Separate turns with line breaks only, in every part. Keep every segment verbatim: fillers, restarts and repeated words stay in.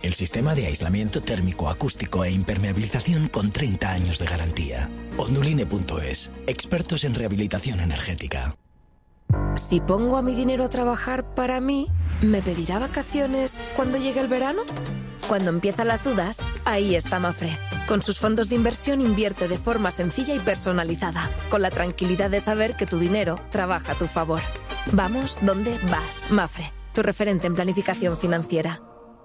El sistema de aislamiento térmico, acústico e impermeabilización con treinta años de garantía. Onduline punto es. Expertos en rehabilitación energética.
Si pongo a mi dinero a trabajar para mí, ¿me pedirá vacaciones cuando llegue el verano? Cuando empiezan las dudas, ahí está Mafre. Con sus fondos de inversión invierte de forma sencilla y personalizada, con la tranquilidad de saber que tu dinero trabaja a tu favor. Vamos donde vas. Mafre, tu referente en planificación financiera.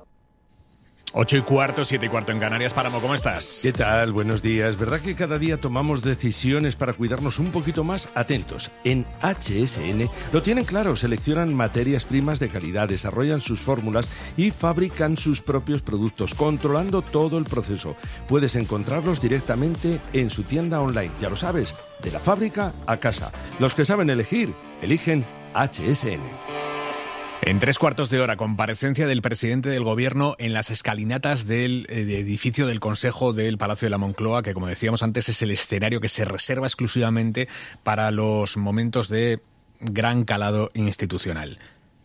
Ocho y cuarto, siete y cuarto en Canarias. Páramo, ¿cómo estás?
¿Qué tal? Buenos días. ¿Verdad que cada día tomamos decisiones para cuidarnos un poquito más? Atentos. En H S N lo tienen claro. Seleccionan materias primas de calidad, desarrollan sus fórmulas y fabrican sus propios productos, controlando todo el proceso. Puedes encontrarlos directamente en su tienda online. Ya lo sabes, de la fábrica a casa. Los que saben elegir, eligen H S N.
En tres cuartos de hora, comparecencia del presidente del Gobierno en las escalinatas del eh, edificio del Consejo del Palacio de la Moncloa, que, como decíamos antes, es el escenario que se reserva exclusivamente para los momentos de gran calado institucional.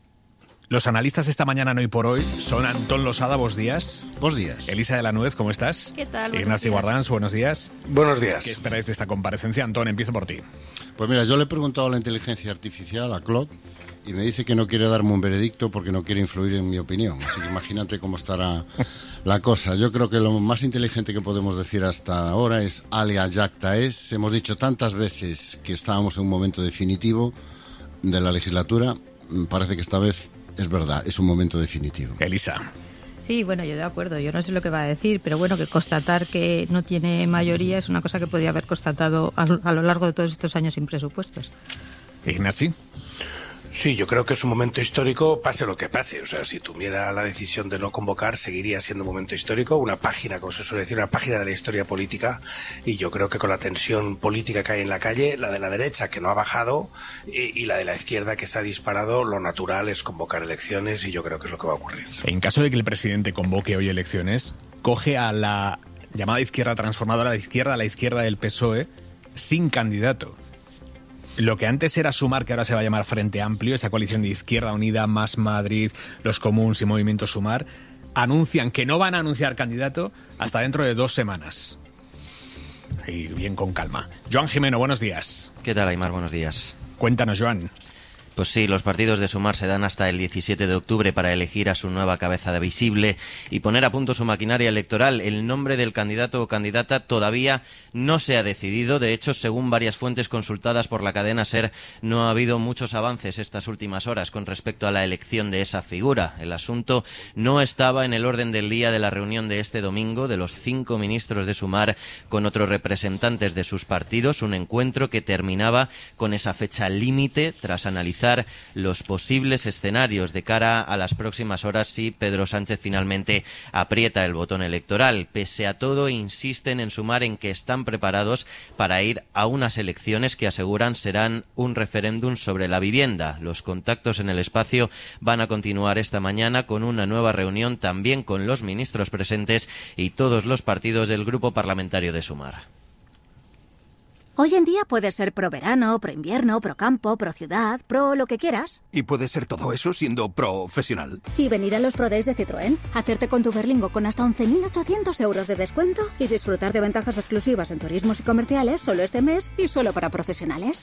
Los analistas esta mañana, no hoy por hoy, son Antón Losada, buenos días.
Buenos días.
Elisa de la Nuez, ¿cómo estás?
¿Qué tal?
Ignacio Guardans, buenos días.
Buenos días.
¿Qué esperáis de esta comparecencia? Antón, empiezo por ti.
Pues mira, yo le he preguntado a la inteligencia artificial, a Claude, y me dice que no quiere darme un veredicto porque no quiere influir en mi opinión. Así que imagínate cómo estará la cosa. Yo creo que lo más inteligente que podemos decir hasta ahora es alia jacta es. Hemos dicho tantas veces que estábamos en un momento definitivo de la legislatura. Parece que esta vez es verdad, es un momento definitivo.
Elisa.
Sí, bueno, yo de acuerdo, yo no sé lo que va a decir, pero bueno, que constatar que no tiene mayoría es una cosa que podía haber constatado a, a lo largo de todos estos años sin presupuestos.
Ignacio.
Sí, yo creo que es un momento histórico, pase lo que pase. O sea, si tuviera la decisión de no convocar, seguiría siendo un momento histórico, una página, como se suele decir, una página de la historia política. Y yo creo que con la tensión política que hay en la calle, la de la derecha, que no ha bajado, y, y la de la izquierda, que se ha disparado, lo natural es convocar elecciones, y yo creo que es lo que va a ocurrir.
En caso de que el presidente convoque hoy elecciones, coge a la llamada izquierda transformadora, la izquierda, a la izquierda del P S O E, sin candidato. Lo que antes era Sumar, que ahora se va a llamar Frente Amplio, esa coalición de Izquierda Unida, Más Madrid, Los Comuns y Movimiento Sumar, anuncian que no van a anunciar candidato hasta dentro de dos semanas. Y bien con calma. Joan Jimeno, buenos días.
¿Qué tal, Aimar? Buenos días.
Cuéntanos, Joan.
Pues sí, los partidos de Sumar se dan hasta el diecisiete de octubre para elegir a su nueva cabeza de visible y poner a punto su maquinaria electoral. El nombre del candidato o candidata todavía no se ha decidido. De hecho, según varias fuentes consultadas por la cadena SER, no ha habido muchos avances estas últimas horas con respecto a la elección de esa figura. El asunto no estaba en el orden del día de la reunión de este domingo de los cinco ministros de Sumar con otros representantes de sus partidos, un encuentro que terminaba con esa fecha límite tras analizar los posibles escenarios de cara a las próximas horas si Pedro Sánchez finalmente aprieta el botón electoral. Pese a todo, insisten en Sumar en que están preparados para ir a unas elecciones que aseguran serán un referéndum sobre la vivienda. Los contactos en el espacio van a continuar esta mañana con una nueva reunión también con los ministros presentes y todos los partidos del grupo parlamentario de Sumar.
Hoy en día puedes ser pro verano, pro invierno, pro campo, pro ciudad, pro lo que quieras.
Y puedes ser todo eso siendo profesional.
Y venir a los Pro Days de Citroën, hacerte con tu Berlingo con hasta once mil ochocientos euros de descuento y disfrutar de ventajas exclusivas en turismos y comerciales solo este mes y solo para profesionales.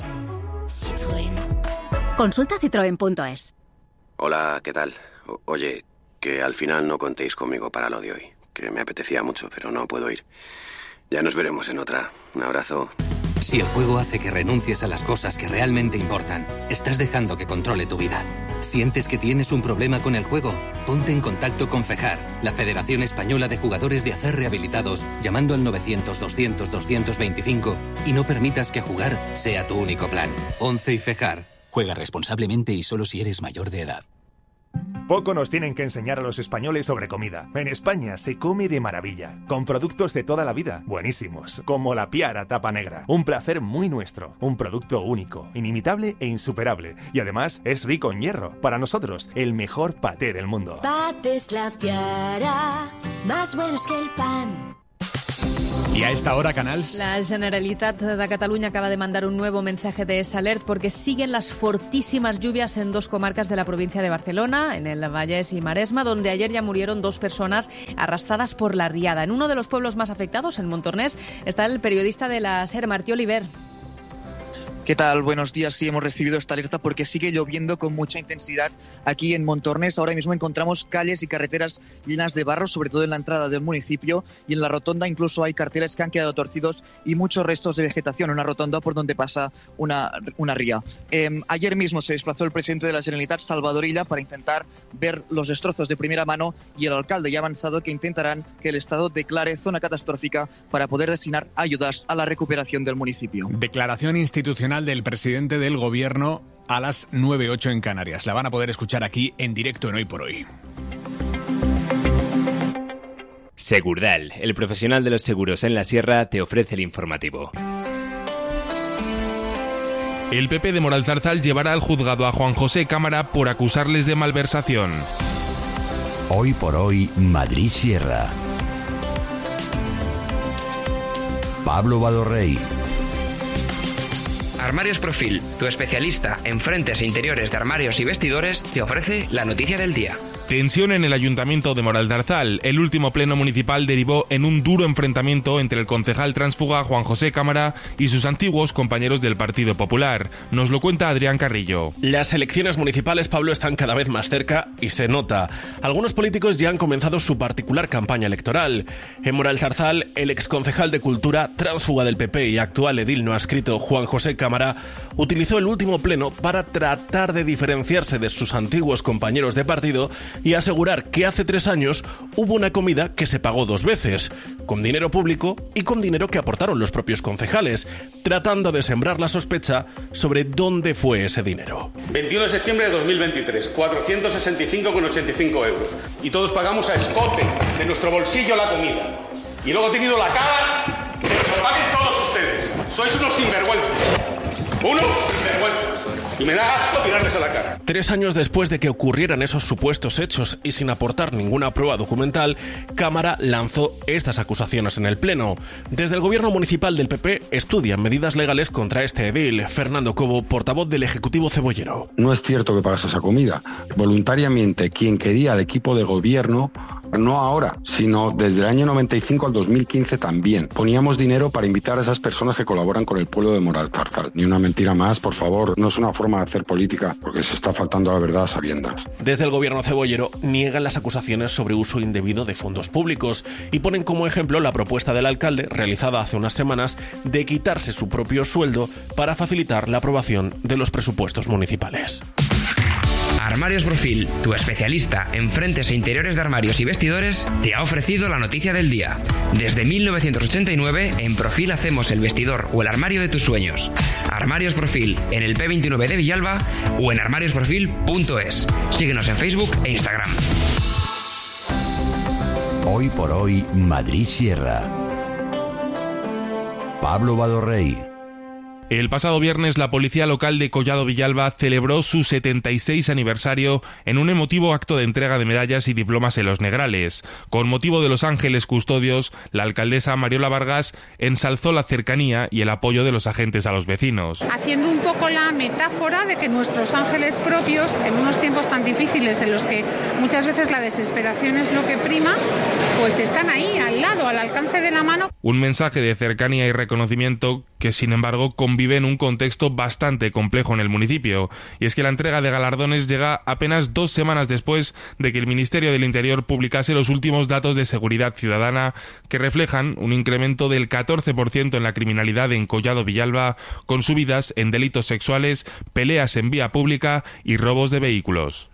Citroën. Consulta citroen punto es.
Hola, ¿qué tal? O- oye, que al final no contéis conmigo para lo de hoy, que me apetecía mucho, pero no puedo ir. Ya nos veremos en otra. Un abrazo.
Si el juego hace que renuncies a las cosas que realmente importan, estás dejando que controle tu vida. ¿Sientes que tienes un problema con el juego? Ponte en contacto con FEJAR, la Federación Española de Jugadores de Acer Rehabilitados, llamando al novecientos, doscientos, doscientos veinticinco y no permitas que jugar sea tu único plan. once y FEJAR.
Juega responsablemente y solo si eres mayor de edad.
Poco nos tienen que enseñar a los españoles sobre comida. En España se come de maravilla, con productos de toda la vida, buenísimos, como la Piara Tapa Negra. Un placer muy nuestro, un producto único, inimitable e insuperable. Y además es rico en hierro. Para nosotros, el mejor paté del mundo.
Patés La Piara, más buenos que el pan.
Y a esta hora, Canals.
La Generalitat de Cataluña acaba de mandar un nuevo mensaje de alert porque siguen las fortísimas lluvias en dos comarcas de la provincia de Barcelona, en el Vallès y Maresma, donde ayer ya murieron dos personas arrastradas por la riada. En uno de los pueblos más afectados, en Montornès, está el periodista de la SER, Martí Oliver.
¿Qué tal? Buenos días. Sí, hemos recibido esta alerta porque sigue lloviendo con mucha intensidad aquí en Montornès. Ahora mismo encontramos calles y carreteras llenas de barro, sobre todo en la entrada del municipio, y en la rotonda incluso hay carteles que han quedado torcidos y muchos restos de vegetación, una rotonda por donde pasa una, una ría. Eh, ayer mismo se desplazó el presidente de la Generalitat, Salvador Illa, para intentar ver los destrozos de primera mano, y el alcalde ya ha avanzado que intentarán que el Estado declare zona catastrófica para poder destinar ayudas a la recuperación del municipio.
Declaración institucional del presidente del Gobierno a las nueve ocho en Canarias. La van a poder escuchar aquí en directo en Hoy por Hoy.
Segurdal, el profesional de los seguros en la Sierra, te ofrece el informativo.
El P P de Moralzarzal llevará al juzgado a Juan José Cámara por acusarles de malversación.
Hoy por Hoy, Madrid Sierra. Pablo Badorrey.
Armarios Profil, tu especialista en frentes e interiores de armarios y vestidores, te ofrece la noticia del día.
Tensión en el Ayuntamiento de Moralzarzal. El último pleno municipal derivó en un duro enfrentamiento entre el concejal tránsfuga Juan José Cámara y sus antiguos compañeros del Partido Popular. Nos lo cuenta Adrián Carrillo.
Las elecciones municipales, Pablo, están cada vez más cerca y se nota. Algunos políticos ya han comenzado su particular campaña electoral. En Moralzarzal, el exconcejal de Cultura, tránsfuga del P P y actual edil no adscrito Juan José Cámara, utilizó el último pleno para tratar de diferenciarse de sus antiguos compañeros de partido y asegurar que hace tres años hubo una comida que se pagó dos veces, con dinero público y con dinero que aportaron los propios concejales, tratando de sembrar la sospecha sobre dónde fue ese dinero.
veintiuno de septiembre de dos mil veintitrés, cuatrocientos sesenta y cinco con ochenta y cinco euros. Y todos pagamos a escote de nuestro bolsillo la comida. Y luego he tenido la cara de que lo paguen todos ustedes. Sois unos sinvergüenzas. Unos sinvergüenzas. Y me da asco tirarles a la cara.
Tres años después de que ocurrieran esos supuestos hechos y sin aportar ninguna prueba documental, Cámara lanzó estas acusaciones en el Pleno. Desde el gobierno municipal del P P estudian medidas legales contra este edil. Fernando Cobo, portavoz del Ejecutivo Cebollero.
No es cierto que pagas esa comida. Voluntariamente, quien quería al equipo de gobierno, no ahora, sino desde el año noventa y cinco al dos mil quince también, poníamos dinero para invitar a esas personas que colaboran con el pueblo de Moralzarzal. Ni una mentira más, por favor. No es una forma de hacer política, porque se está faltando a la verdad a sabiendas.
Desde el gobierno cebollero niegan las acusaciones sobre uso indebido de fondos públicos y ponen como ejemplo la propuesta del alcalde, realizada hace unas semanas, de quitarse su propio sueldo para facilitar la aprobación de los presupuestos municipales.
Armarios Profil, tu especialista en frentes e interiores de armarios y vestidores, te ha ofrecido la noticia del día. Desde mil novecientos ochenta y nueve, en Profil hacemos el vestidor o el armario de tus sueños. Armarios Profil, en el P veintinueve de Villalba o en armarios profil punto es. Síguenos en Facebook e Instagram.
Hoy por Hoy, Madrid Sierra. Pablo Badorrey.
El pasado viernes la policía local de Collado Villalba celebró su setenta y seis aniversario en un emotivo acto de entrega de medallas y diplomas en Los Negrales. Con motivo de los ángeles custodios, la alcaldesa Mariola Vargas ensalzó la cercanía y el apoyo de los agentes a los vecinos.
Haciendo un poco la metáfora de que nuestros ángeles propios, en unos tiempos tan difíciles en los que muchas veces la desesperación es lo que prima, pues están ahí, al lado, al alcance de la mano.
Un mensaje de cercanía y reconocimiento que, sin embargo, convive en un contexto bastante complejo en el municipio. Y es que la entrega de galardones llega apenas dos semanas después de que el Ministerio del Interior publicase los últimos datos de seguridad ciudadana que reflejan un incremento del catorce por ciento en la criminalidad en Collado Villalba, con subidas en delitos sexuales, peleas en vía pública y robos de vehículos.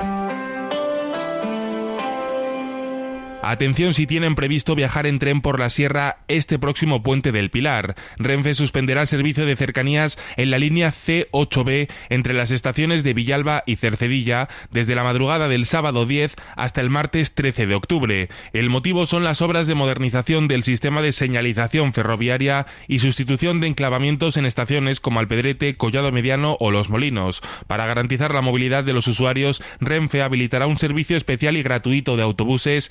Atención si tienen previsto viajar en tren por la sierra este próximo puente del Pilar. Renfe suspenderá el servicio de cercanías en la línea C ocho B entre las estaciones de Villalba y Cercedilla desde la madrugada del sábado diez hasta el martes trece de octubre. El motivo son las obras de modernización del sistema de señalización ferroviaria y sustitución de enclavamientos en estaciones como Alpedrete, Collado Mediano o Los Molinos. Para garantizar la movilidad de los usuarios, Renfe habilitará un servicio especial y gratuito de autobuses que se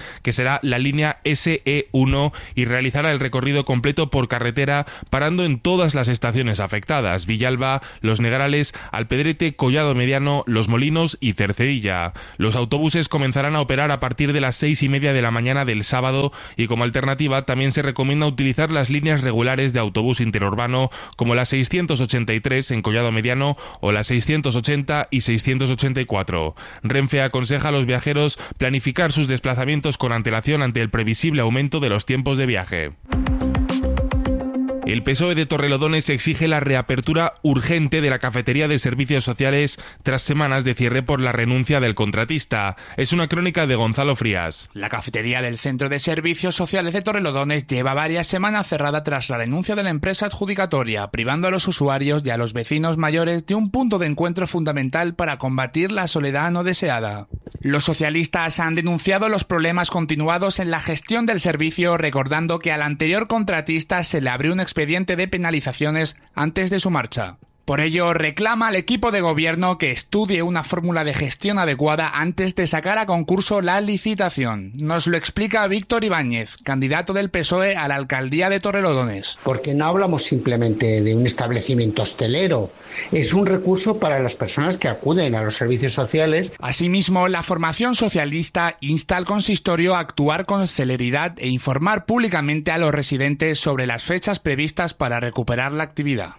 será la línea ese e uno y realizará el recorrido completo por carretera, parando en todas las estaciones afectadas: Villalba, Los Negrales, Alpedrete, Collado Mediano, Los Molinos y Cercedilla. Los autobuses comenzarán a operar a partir de las seis y media de la mañana del sábado, y como alternativa también se recomienda utilizar las líneas regulares de autobús interurbano como la seiscientos ochenta y tres en Collado Mediano o la seiscientos ochenta y seiscientos ochenta y cuatro. Renfe aconseja a los viajeros planificar sus desplazamientos con antelación ante el previsible aumento de los tiempos de viaje. El P S O E de Torrelodones exige la reapertura urgente de la cafetería de servicios sociales tras semanas de cierre por la renuncia del contratista. Es una crónica de Gonzalo Frías.
La cafetería del Centro de Servicios Sociales de Torrelodones lleva varias semanas cerrada tras la renuncia de la empresa adjudicatoria, privando a los usuarios y a los vecinos mayores de un punto de encuentro fundamental para combatir la soledad no deseada. Los socialistas han denunciado los problemas continuados en la gestión del servicio, recordando que al anterior contratista se le abrió un expediente de penalizaciones antes de su marcha. Por ello, reclama al equipo de gobierno que estudie una fórmula de gestión adecuada antes de sacar a concurso la licitación. Nos lo explica Víctor Ibáñez, candidato del P S O E a la alcaldía de Torrelodones.
Porque no hablamos simplemente de un establecimiento hostelero, es un recurso para las personas que acuden a los servicios sociales.
Asimismo, la formación socialista insta al consistorio a actuar con celeridad e informar públicamente a los residentes sobre las fechas previstas para recuperar la actividad.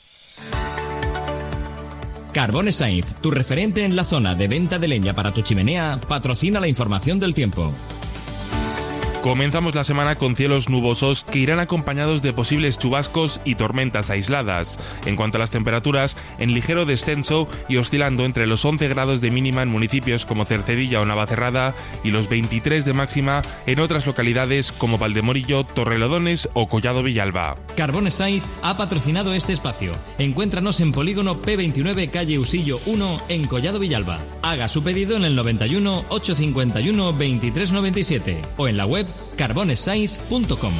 Carbones Sainz, tu referente en la zona de venta de leña para tu chimenea, patrocina la información del tiempo.
Comenzamos la semana con cielos nubosos que irán acompañados de posibles chubascos y tormentas aisladas. En cuanto a las temperaturas, en ligero descenso y oscilando entre los once grados de mínima en municipios como Cercedilla o Navacerrada y los veintitrés de máxima en otras localidades como Valdemorillo, Torrelodones o Collado Villalba.
Carbones Sainz ha patrocinado este espacio. Encuéntranos en Polígono P veintinueve, calle Usillo uno, en Collado Villalba. Haga su pedido en el noventa y uno, ochocientos cincuenta y uno, veintitrés noventa y siete o en la web carbones sainz punto com.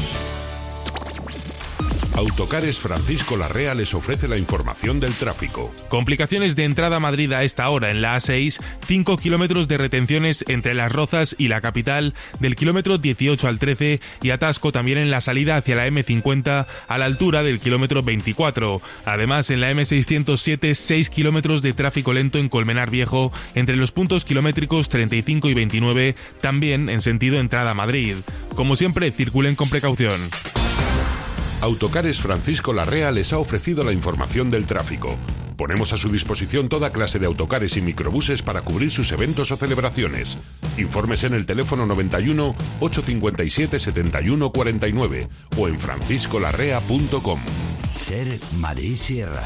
Autocares Francisco Larrea les ofrece la información del tráfico.
Complicaciones de entrada a Madrid a esta hora en la A seis, cinco kilómetros de retenciones entre Las Rozas y la capital, del kilómetro dieciocho al trece, y atasco también en la salida hacia la eme cincuenta a la altura del kilómetro veinticuatro. Además, en la eme seiscientos siete, seis kilómetros de tráfico lento en Colmenar Viejo, entre los puntos kilométricos treinta y cinco y veintinueve, también en sentido entrada a Madrid. Como siempre, circulen con precaución.
Autocares Francisco Larrea les ha ofrecido la información del tráfico. Ponemos a su disposición toda clase de autocares y microbuses para cubrir sus eventos o celebraciones. Informes en el teléfono noventa y uno, ochocientos cincuenta y siete, setenta y uno cuarenta y nueve o en francisco larrea punto com.
Ser Madrid Sierra.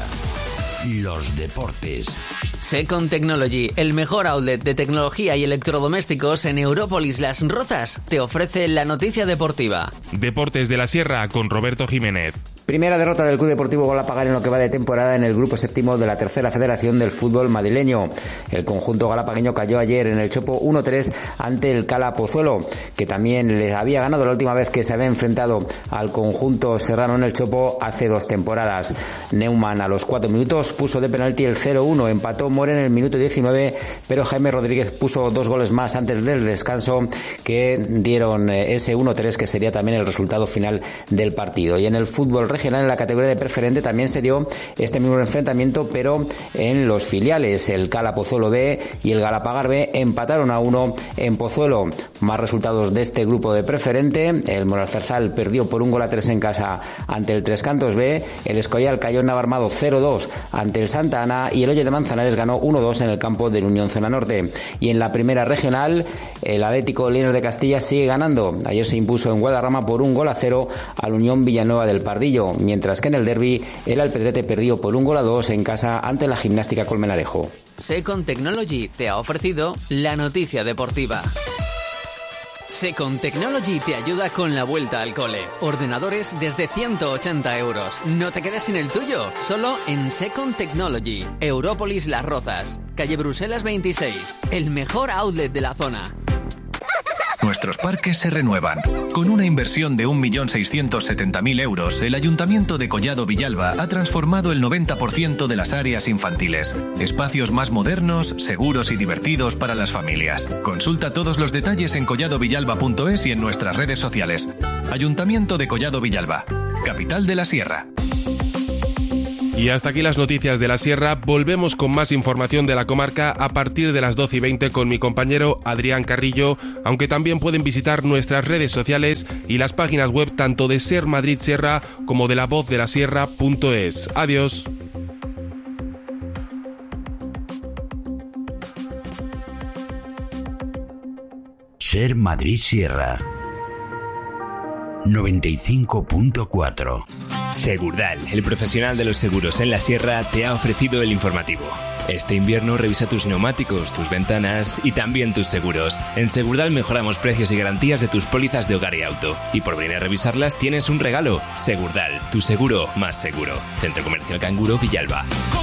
Los deportes.
Second Technology, el mejor outlet de tecnología y electrodomésticos en Európolis Las Rozas, te ofrece la noticia deportiva.
Deportes de la Sierra con Roberto Jiménez.
Primera derrota del Club Deportivo Galapagar en lo que va de temporada en el grupo séptimo de la tercera federación del fútbol madrileño. El conjunto galapagueño cayó ayer en el Chopo uno tres ante el Cala Pozuelo, que también les había ganado la última vez que se había enfrentado al conjunto serrano en el Chopo hace dos temporadas. Neumann a los cuatro minutos puso de penalti el cero uno, empató More en el minuto diecinueve, pero Jaime Rodríguez puso dos goles más antes del descanso que dieron ese uno tres, que sería también el resultado final del partido. Y en el fútbol regional, en la categoría de preferente, también se dio este mismo enfrentamiento, pero en los filiales. El Cala Pozuelo B y el Galapagar B empataron a uno en Pozuelo. Más resultados de este grupo de preferente: el Moralzarzal perdió por un gol a tres en casa ante el Tres Cantos B, el Escorial cayó en Navarmado cero dos ante el Santa Ana y el Oye de Manzanares ganó uno dos en el campo del Unión Zona Norte. Y en la primera regional, el Atlético Leones de Castilla sigue ganando. Ayer se impuso en Guadarrama por un gol a cero al Unión Villanueva del Pardillo, mientras que en el derbi el Alpedrete perdió por un gol a dos en casa ante la Gimnástica Colmenarejo.
Second Technology te ha ofrecido la noticia deportiva. Second Technology te ayuda con la vuelta al cole. Ordenadores desde ciento ochenta euros. No te quedes sin el tuyo, solo en Second Technology. Európolis Las Rozas, calle Bruselas veintiséis, el mejor outlet de la zona.
Nuestros parques se renuevan. Con una inversión de un millón seiscientos setenta mil euros, el Ayuntamiento de Collado Villalba ha transformado el noventa por ciento de las áreas infantiles. Espacios más modernos, seguros y divertidos para las familias. Consulta todos los detalles en collado villalba punto es y en nuestras redes sociales. Ayuntamiento de Collado Villalba, capital de la Sierra.
Y hasta aquí las noticias de la Sierra. Volvemos con más información de la comarca a partir de las doce y veinte con mi compañero Adrián Carrillo, aunque también pueden visitar nuestras redes sociales y las páginas web tanto de Ser Madrid Sierra como de la voz de la sierra punto es. Adiós.
Ser Madrid Sierra noventa y cinco punto cuatro.
Segurdal, el profesional de los seguros en la Sierra, te ha ofrecido el informativo. Este invierno revisa tus neumáticos, tus ventanas y también tus seguros. En Segurdal mejoramos precios y garantías de tus pólizas de hogar y auto. Y por venir a revisarlas tienes un regalo. Segurdal, tu seguro más seguro. Centro Comercial Canguro, Villalba.